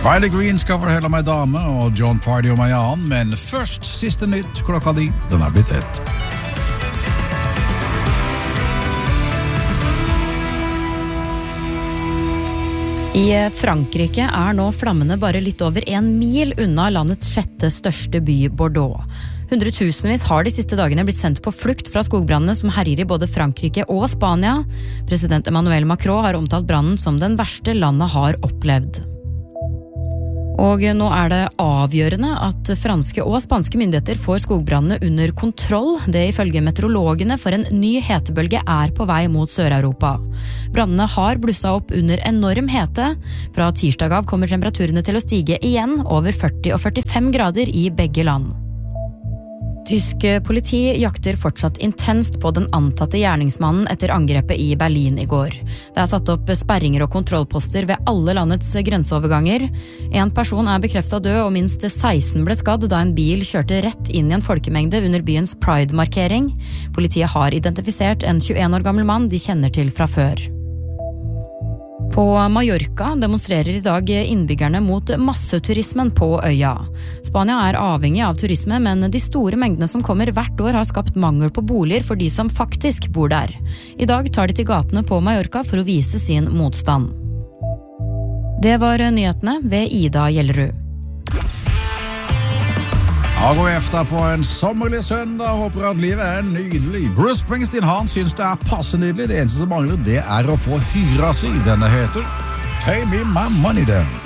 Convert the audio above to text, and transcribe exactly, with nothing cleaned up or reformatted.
Riley Green skal fortelle meg dame, og John Party om meg annen, men først siste nytt klokka di, den er blitt ett. I Frankrike er nå flammene bare litt over en mil unna landets sjette største by, Bordeaux. Hundretusenvis har de siste dagene blitt sendt på flukt fra skogbrannene som herjer i både Frankrike og Spania. President Emmanuel Macron har omtalt brannen som den verste landet har opplevd. Og nå er det avgjørende at franske og spanske myndigheter får skogbrannene under kontroll. Det ifølge meteorologene for en ny hetebølge er på vei mot Sør-Europa. Brannene har blusset opp under enorm hete. Fra tirsdag av kommer temperaturene til å stige igjen over førti og førtifem grader i begge land. Tysk politi jakter fortsatt intenst på den antatte gjerningsmannen etter angrepet i Berlin i går. Det er satt opp sperringer og kontrollposter ved alle landets grenseoverganger. En person er bekreftet død og minst seksten ble skadd da en bil kjørte rett inn i en folkemengde under byens Pride-markering. Politiet har identifisert en tjueen år gammel mann de kjenner til fra før. På Mallorca demonstrerer i dag innbyggerne mot masseturismen på øya. Spania er avhengig av turisme, men de store mengdene som kommer hvert år har skapt mangel på boliger for de som faktisk bor der. I dag tar de til gatene på Mallorca for å vise sin motstand. Det var nyhetene ved Ida Gjellerud. Ja, god efter på en sommerlig søndag. Håper at livet er nydelig. Bruce Springsteen, han synes det er passe nydelig. Det eneste som mangler, det er å få hyra si. Denne heter Pay Me My Money Then.